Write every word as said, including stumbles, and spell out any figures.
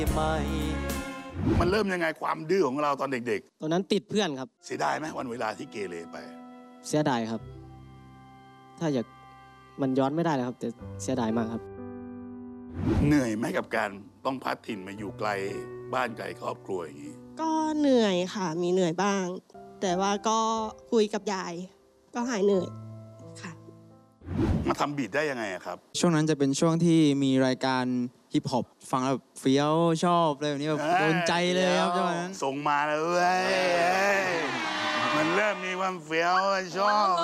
มันเริ่มยังไงความดื้อของเราตอนเด็กตอนนั้นติดเพื่อนครับๆเสียดายไหมวันเวลาที่เกเรไปเสียดายครับถ้าอยากมันย้อนไม่ได้เลยครับแต่เสียดายมากครับเหนื่อยไหมกับการต้องพัดถิ่นมาอยู่ไกลบ้านไกลครอบครัวอย่างนี้ก็เหนื่อยค่ะมีเหนื่อยบ้างแต่ว่าก็คุยกับยายก็หายเหนื่อยค่ะมาทำบีทได้ยังไงครับช่วงนั้นจะเป็นช่วงที่มีรายการฮิปฮอปฟังแล้วเฟี้ยวชอบอะไรแบบนี้แบบโดนใจเลยครับจังหวะนั้นส่งมาเลยมันเริ่มมีความเฟี้ยวชอบ